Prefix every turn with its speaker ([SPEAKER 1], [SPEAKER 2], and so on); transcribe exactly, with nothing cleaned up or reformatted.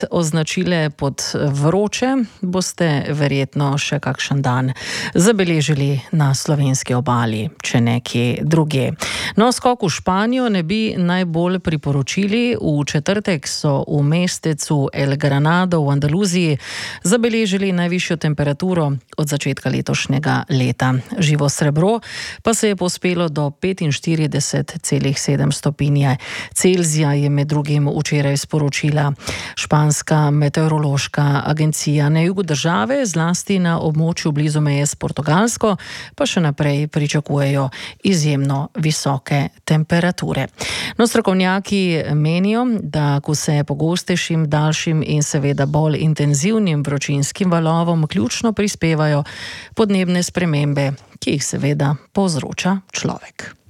[SPEAKER 1] označile pod vroče, boste verjetno še kakšen dan zabeležili na slovenski obali, če nekje druge. No, skok v Španijo ne bi najbolj priporočili. V četrtek so v mestecu El Granado v Andaluziji zabeležili najvišjo temperaturo od začetka letošnjega leta. Živo srebro pa se je povzpelo do petinštirideset celih sedem stopinje Celzija, je med drugim včeraj sporočila španska meteorološka agencija. Na jugu države, zlasti na območju blizu meje s Portugalsko, pa še naprej pričakujejo izjemno visoke temperature. No, strokovnjaki menijo, da ko se pogostejšim, daljšim in seveda bolj intenzivnim vročinskim valovom ključno prispevajo podnebne spremembe, ki jih seveda povzroča človek.